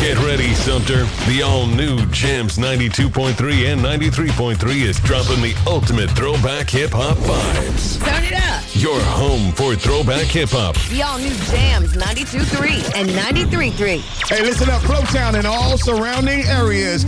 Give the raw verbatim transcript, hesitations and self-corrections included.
Get ready, Sumter. The all-new Jams ninety-two point three and ninety-three point three is dropping the ultimate throwback hip-hop vibes. Turn it up. Your home for throwback hip-hop. The all-new Jams ninety-two point three and ninety-three point three. Hey, listen up, Flowtown and all surrounding areas.